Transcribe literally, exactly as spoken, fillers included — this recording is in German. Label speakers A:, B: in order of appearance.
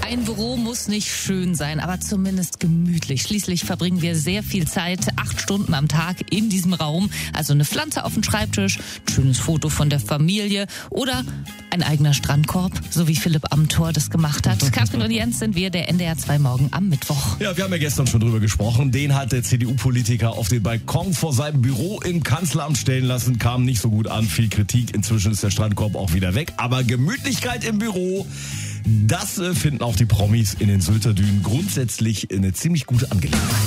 A: Ein Büro muss nicht schön sein, aber zumindest gemütlich. Schließlich verbringen wir sehr viel Zeit, acht Stunden am Tag in diesem Raum. Also eine Pflanze auf dem Schreibtisch, ein schönes Foto von der Familie oder ein eigener Strandkorb, so wie Philipp Amthor das gemacht hat. Katrin und Jens sind wir, der N D R zwei Morgen am Mittwoch.
B: Ja, wir haben ja gestern schon drüber gesprochen. Den hat der C D U-Politiker auf den Balkon vor seinem Büro im Kanzleramt stellen lassen. Kam nicht so gut an, viel Kritik. Inzwischen ist der Strandkorb auch wieder weg. Aber Gemütlichkeit im Büro, das äh, finden auch die Promis in den Sylter Dünen grundsätzlich eine ziemlich gute Angelegenheit.